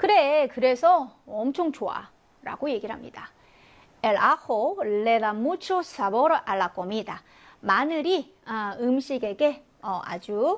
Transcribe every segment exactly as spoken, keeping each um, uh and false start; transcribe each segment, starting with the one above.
그래, 그래서 엄청 좋아 라고 얘기를 합니다. El ajo le da mucho sabor a la comida. 마늘이 아, 음식에게 어, 아주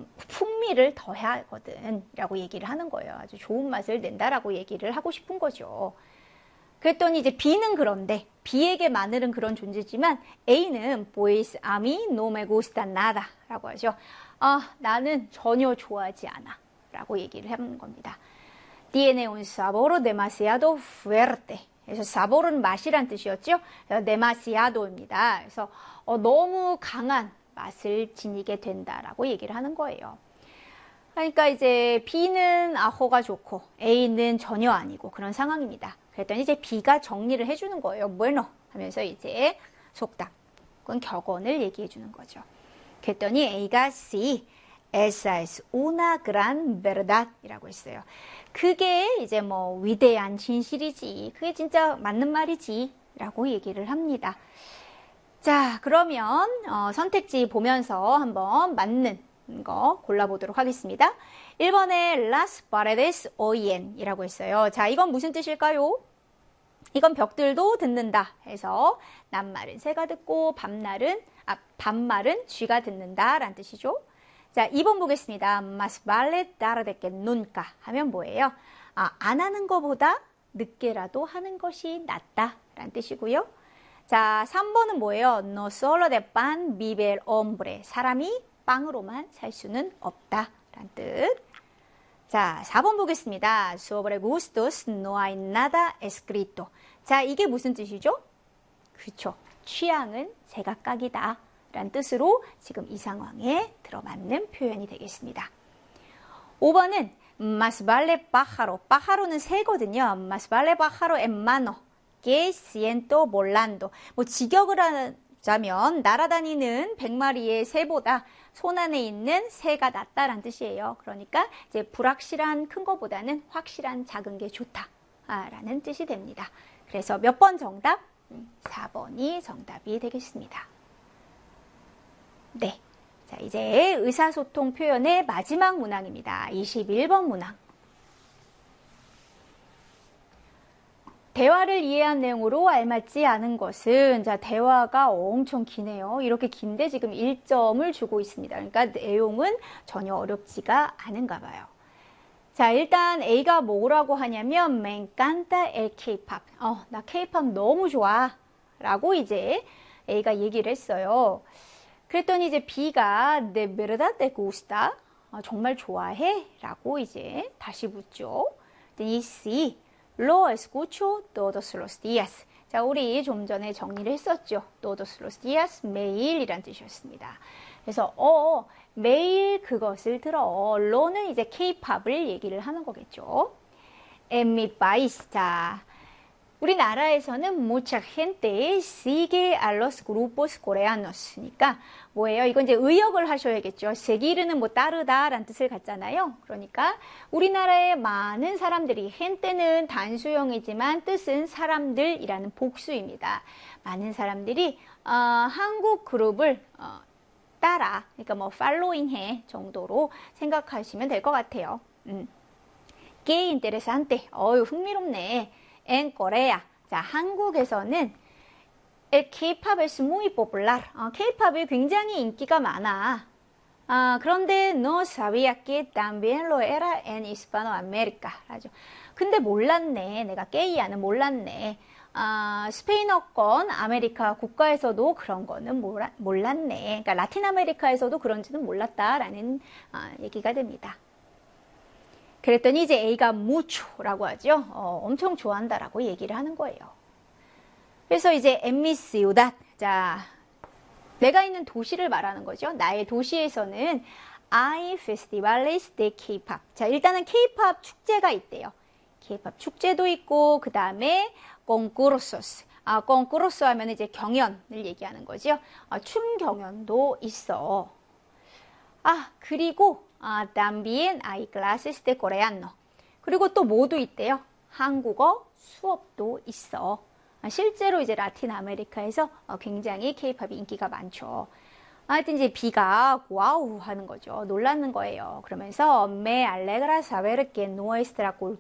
풍미를 더하거든 라고 얘기를 하는 거예요. 아주 좋은 맛을 낸다라고 얘기를 하고 싶은 거죠. 그랬더니 이제 B는 그런데 B에게 마늘은 그런 존재지만 A는 pues a mí no me gusta nada 라고 하죠. 아, 나는 전혀 좋아하지 않아 라고 얘기를 하는 겁니다. Tiene un sabor demasiado fuerte. 그래서 sabor은 맛이란 뜻이었죠. demasiado입니다. 그래서 어, 너무 강한 맛을 지니게 된다라고 얘기를 하는 거예요. 그러니까 이제 B는 아호가 좋고 A는 전혀 아니고 그런 상황입니다. 그랬더니 이제 B가 정리를 해주는 거예요. bueno 하면서 이제 속담, 그건 격언을 얘기해 주는 거죠. 그랬더니 A가 sí, esa es una gran verdad 이라고 했어요. 그게 이제 뭐 위대한 진실이지, 그게 진짜 맞는 말이지 라고 얘기를 합니다. 자, 그러면 어, 선택지 보면서 한번 맞는 거 골라보도록 하겠습니다. 일 번에 Las paredes oyen 이라고 했어요. 자, 이건 무슨 뜻일까요? 이건 벽들도 듣는다 해서 낮말은 새가 듣고 밤날은, 아, 밤말은 쥐가 듣는다 라는 뜻이죠. 자, 이 번 보겠습니다. Más vale tarde que nunca 하면 뭐예요? 아, 안 하는 것보다 늦게라도 하는 것이 낫다 라는 뜻이고요. 자, 삼 번은 뭐예요? No solo de pan vive el hombre. 사람이 빵으로만 살 수는 없다 라는 뜻. 자, 사 번 보겠습니다. Sobre gustos no hay nada escrito. 자, 이게 무슨 뜻이죠? 그렇죠. 취향은 제각각이다 라는 뜻으로 지금 이 상황에 들어맞는 표현이 되겠습니다. 오 번은 Más vale pájaro. pájaro는 새거든요. Más vale pájaro en mano que ciento volando. 뭐 직역을 하자면 날아다니는 백 마리의 새보다 손 안에 있는 새가 낫다라는 뜻이에요. 그러니까 이제 불확실한 큰 거보다는 확실한 작은 게 좋다라는 뜻이 됩니다. 그래서 몇 번 정답? 사 번이 정답이 되겠습니다. 네. 자, 이제 의사소통 표현의 마지막 문항입니다. 이십일 번 문항. 대화를 이해한 내용으로 알맞지 않은 것은, 자, 대화가 엄청 기네요. 이렇게 긴데 지금 일 점을 주고 있습니다. 그러니까 내용은 전혀 어렵지가 않은가 봐요. 자, 일단 A가 뭐라고 하냐면 Me encanta el K-pop. 어, 나 K-pop 너무 좋아 라고 이제 A가 얘기를 했어요. 그랬더니 이제 B가 De verdad te gusta? 어, 정말 좋아해? 라고 이제 다시 묻죠. 그랬더니 C Lo escucho todos los días. 자, 우리 좀 전에 정리를 했었죠. Todos los días, 매일이란 뜻이었습니다. 그래서 어, 매일 그것을 들어. Lo는 이제 K-팝을 얘기를 하는 거겠죠. En mi país. 자, 우리나라에서는 mucha gente sigue a los grupos coreanos. 그러니까 뭐예요? 이건 이제 의역을 하셔야겠죠. seguir는 뭐 따르다라는 뜻을 갖잖아요. 그러니까 우리나라의 많은 사람들이, gente는 단수형이지만 뜻은 사람들이라는 복수입니다. 많은 사람들이 어, 한국 그룹을 어, 따라, 그러니까 뭐 following 해 정도로 생각하시면 될 것 같아요. 음. Qué interesante. 어유 흥미롭네. En Korea. 자, 한국에서는 el K-pop es muy popular. 어, K-팝이 굉장히 인기가 많아. 어, 그런데 no sabía que también lo era en Hispanoamérica. 라죠. 근데 몰랐네. 내가 깨이야는 몰랐네. 어, 스페인어권 아메리카 국가에서도 그런 거는 몰라, 몰랐네. 그러니까 라틴 아메리카에서도 그런지는 몰랐다라는 어, 얘기가 됩니다. 그랬더니 이제 A가 mucho라고 하죠. 어, 엄청 좋아한다라고 얘기를 하는 거예요. 그래서 이제 en mi ciudad. 자, 내가 있는 도시를 말하는 거죠. 나의 도시에서는 hay festivales de K-pop. 자, 일단은 K-pop 축제가 있대요. K-pop 축제도 있고, 그 다음에 concursos. 아, concurso 하면 이제 경연을 얘기하는 거죠. 아, 춤 경연도 있어. 아, 그리고 아, también hay clases de coreano. 그리고 또 뭐도 있대요? 한국어 수업도 있어. 아, 실제로 이제 라틴 아메리카에서 어, 굉장히 K-팝이 인기가 많죠. 하여튼 이제 B가 와우 하는 거죠. 놀라는 거예요. 그러면서 me alegra saber que nuestra